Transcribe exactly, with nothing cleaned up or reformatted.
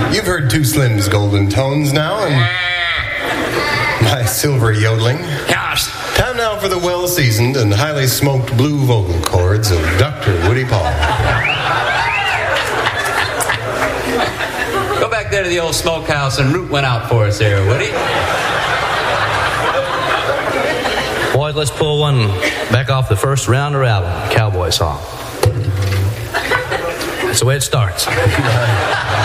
You've heard Two Slim's golden tones now, and my silvery yodeling. Gosh. Time now for the well-seasoned and highly smoked blue vocal cords of Doctor Woody Paul. Go back there to the old smokehouse and root one out for us there, Woody. Boys, let's pull one back off the first Rounder album, Cowboy song. That's the way it starts.